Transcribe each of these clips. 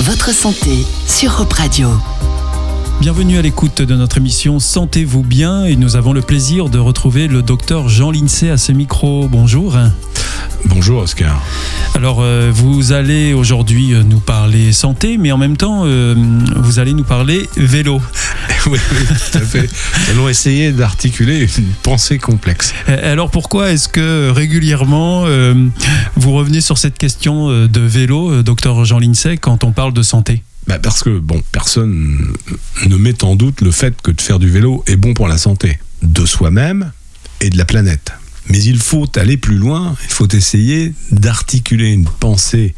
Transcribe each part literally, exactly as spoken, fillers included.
Votre santé sur Europe Radio. Bienvenue à l'écoute de notre émission Sentez-vous bien et nous avons le plaisir de retrouver le docteur Jean Lincey à ce micro. Bonjour. Bonjour Oscar. Alors euh, vous allez aujourd'hui nous parler santé, mais en même temps euh, vous allez nous parler vélo. Oui, oui, tout à fait. Nous allons essayer d'articuler une pensée complexe. Alors pourquoi est-ce que régulièrement euh, vous revenez sur cette question de vélo, docteur Jean Lincey, quand on parle de santé ? Bah parce que bon, personne ne met en doute le fait que de faire du vélo est bon pour la santé de soi-même et de la planète. Mais il faut aller plus loin, il faut essayer d'articuler une pensée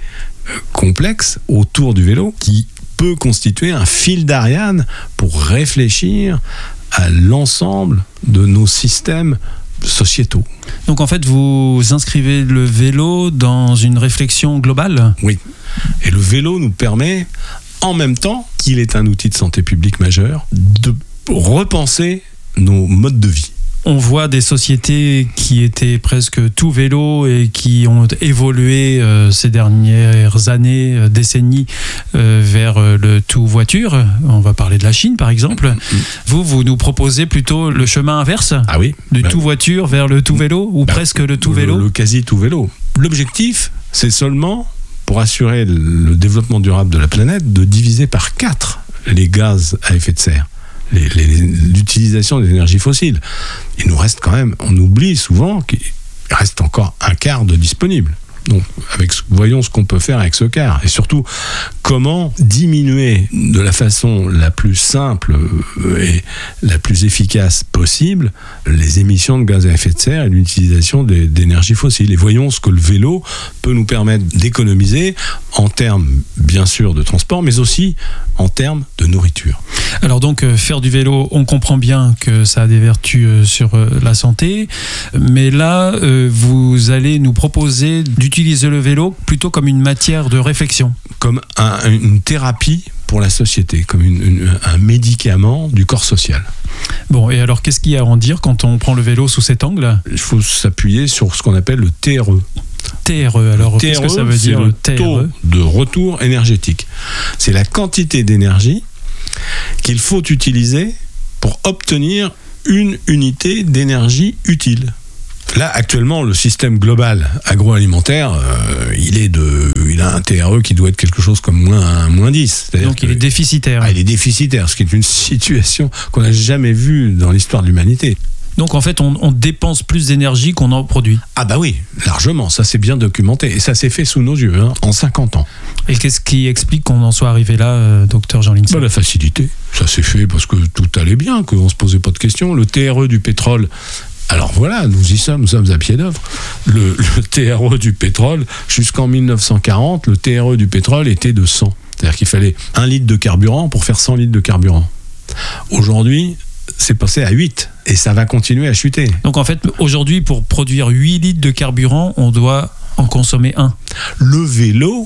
complexe autour du vélo qui peut constituer un fil d'Ariane pour réfléchir à l'ensemble de nos systèmes sociétaux. Donc en fait, vous inscrivez le vélo dans une réflexion globale ? Oui. Et le vélo nous permet, en même temps qu'il est un outil de santé publique majeur, de repenser nos modes de vie. On voit des sociétés qui étaient presque tout vélo et qui ont évolué euh, ces dernières années, euh, décennies, euh, vers euh, le tout voiture. On va parler de la Chine, par exemple. Mmh. Vous, vous nous proposez plutôt le chemin inverse ? Ah oui. Du bah, tout voiture vers le tout vélo, ou bah, presque le tout vélo ? Le, le quasi tout vélo. L'objectif, c'est seulement, pour assurer le développement durable de la planète, de diviser par quatre les gaz à effet de serre. Les, les, l'utilisation des énergies fossiles. Il nous reste quand même, on oublie souvent qu'il reste encore un quart de disponible. Donc, avec, voyons ce qu'on peut faire avec ce quart. Et surtout, comment diminuer de la façon la plus simple et la plus efficace possible les émissions de gaz à effet de serre et l'utilisation des, d'énergies fossiles. Et voyons ce que le vélo peut nous permettre d'économiser en termes, bien sûr, de transport, mais aussi en termes de nourriture. Alors donc, euh, faire du vélo, on comprend bien que ça a des vertus euh, sur euh, la santé, mais là, euh, vous allez nous proposer d'utiliser le vélo plutôt comme une matière de réflexion. Comme un, une thérapie pour la société, comme une, une, un médicament du corps social. Bon, et alors qu'est-ce qu'il y a à en dire quand on prend le vélo sous cet angle ? Il faut s'appuyer sur ce qu'on appelle le T R E. T R E, alors qu'est-ce que ça veut dire le T R E ? Taux de retour énergétique. C'est la quantité d'énergie qu'il faut utiliser pour obtenir une unité d'énergie utile. Là, actuellement, le système global agroalimentaire, euh, il, est de, il a un T R E qui doit être quelque chose comme moins, moins dix. C'est-à-dire Donc il est déficitaire. Ah, il est déficitaire, ce qui est une situation qu'on n'a jamais vue dans l'histoire de l'humanité. Donc en fait, on, on dépense plus d'énergie qu'on en produit. Ah bah oui, largement, ça c'est bien documenté. Et ça s'est fait sous nos yeux, hein, en cinquante ans. Et qu'est-ce qui explique qu'on en soit arrivé là, euh, docteur Jean Lincey ? Bah, la facilité. Ça s'est fait parce que tout allait bien, qu'on ne se posait pas de questions. Le T R E du pétrole, alors voilà, nous y sommes, nous sommes à pied d'œuvre. Le, le T R E du pétrole, jusqu'en mille neuf cent quarante, le T R E du pétrole était de cent. C'est-à-dire qu'il fallait un litre de carburant pour faire cent litres de carburant. Aujourd'hui, c'est passé à huit et ça va continuer à chuter. Donc en fait, aujourd'hui, pour produire huit litres de carburant, on doit en consommer un. Le vélo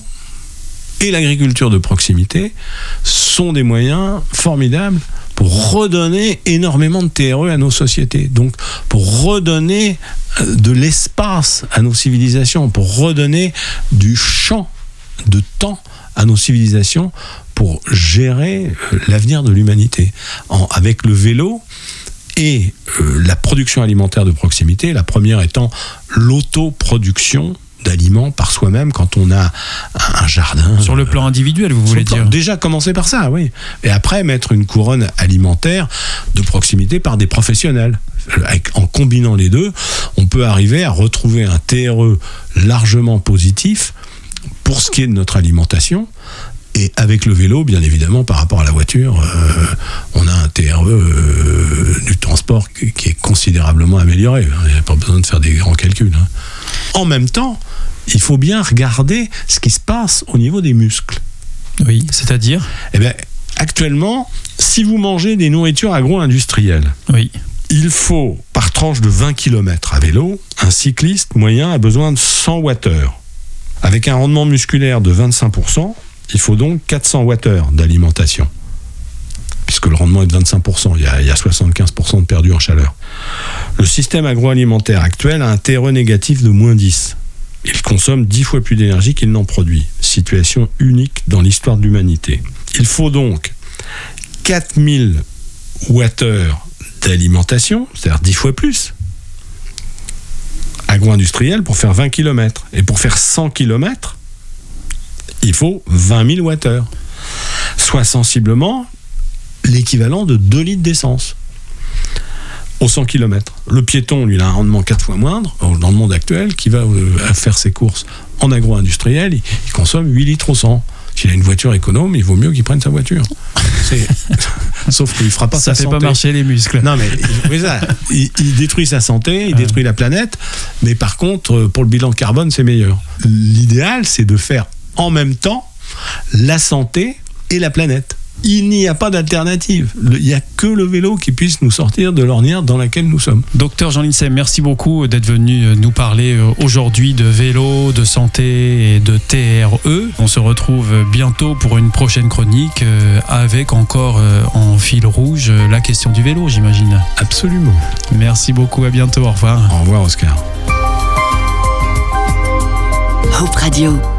et l'agriculture de proximité sont des moyens formidables pour redonner énormément de T R E à nos sociétés. Donc pour redonner de l'espace à nos civilisations, pour redonner du champ de temps à nos civilisations pour gérer l'avenir de l'humanité. En, avec le vélo et euh, la production alimentaire de proximité, la première étant l'autoproduction d'aliments par soi-même quand on a un jardin. Sur le plan individuel, vous voulez dire ? Déjà commencer par ça, oui. Et après mettre une couronne alimentaire de proximité par des professionnels. En combinant les deux, on peut arriver à retrouver un T R E largement positif pour ce qui est de notre alimentation. Et avec le vélo, bien évidemment, par rapport à la voiture, euh, on a un T R E euh, du transport qui, qui est considérablement amélioré. Il n'y a pas besoin de faire des grands calculs. Hein. En même temps, il faut bien regarder ce qui se passe au niveau des muscles. Oui, c'est-à-dire ? Eh bien, actuellement, si vous mangez des nourritures agro-industrielles, oui. Il faut, par tranche de vingt kilomètres à vélo, un cycliste moyen a besoin de cent wattheures. Avec un rendement musculaire de vingt-cinq pour cent, il faut donc quatre cents wattheures d'alimentation. Puisque le rendement est de vingt-cinq pour cent, il y a, il y a soixante-quinze pour cent de perdu en chaleur. Le système agroalimentaire actuel a un T R E négatif de moins dix. Il consomme dix fois plus d'énergie qu'il n'en produit. Situation unique dans l'histoire de l'humanité. Il faut donc quatre mille wattheures d'alimentation, c'est-à-dire dix fois plus, agro-industriel pour faire vingt kilomètres. Et pour faire cent kilomètres, il faut vingt mille wattheures. Soit sensiblement l'équivalent de deux litres d'essence aux cent kilomètres. Le piéton, lui, il a un rendement quatre fois moindre dans le monde actuel, qui va euh, faire ses courses en agro-industriel, il, il consomme huit litres au cent. S'il a une voiture économe, il vaut mieux qu'il prenne sa voiture. C'est... Sauf qu'il ne fera pas ça sa santé. Ça fait pas marcher les muscles. Non, mais oui, ça, il, il détruit sa santé, il détruit la planète, mais par contre, pour le bilan carbone, c'est meilleur. L'idéal, c'est de faire en même temps la santé et la planète. Il n'y a pas d'alternative. Il n'y a que le vélo qui puisse nous sortir de l'ornière dans laquelle nous sommes. Docteur Jean Lincey, merci beaucoup d'être venu nous parler aujourd'hui de vélo, de santé et de T R E. On se retrouve bientôt pour une prochaine chronique avec encore en fil rouge la question du vélo, j'imagine. Absolument. Merci beaucoup, à bientôt, au revoir. Au revoir, Oscar. Hope Radio.